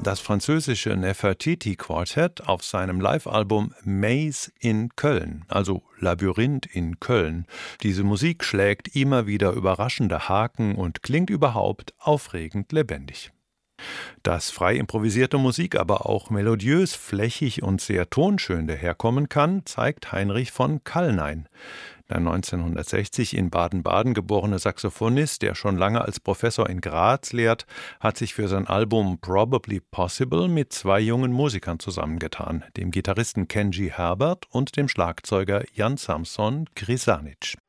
das französische Nefertiti Quartett auf seinem Live-Album Maze in Köln, also Labyrinth in Köln. Diese Musik schlägt immer wieder überraschende Haken und klingt überhaupt aufregend lebendig. Dass frei improvisierte Musik aber auch melodiös, flächig und sehr tonschön daherkommen kann, zeigt Heinrich von Kallnein. Der 1960 in Baden-Baden geborene Saxophonist, der schon lange als Professor in Graz lehrt, hat sich für sein Album Probably Possible mit 2 jungen Musikern zusammengetan, dem Gitarristen Kenji Herbert und dem Schlagzeuger Jan Samson Grisanic.